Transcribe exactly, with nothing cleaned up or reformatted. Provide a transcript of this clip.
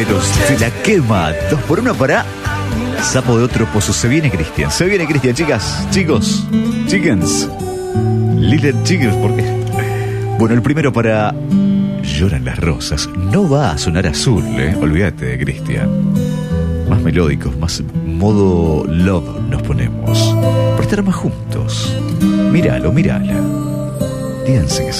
Se la quema. Dos por uno para Sapo de Otro Pozo. Se viene Cristian. Se viene Cristian, chicas, chicos, chickens. Little chickens, ¿por qué? Bueno, el primero para Lloran las Rosas. No va a sonar azul, ¿eh? Olvídate de Cristian. Más melódicos, más modo love nos ponemos. Por estar más juntos. Míralo, mírala. Díganse que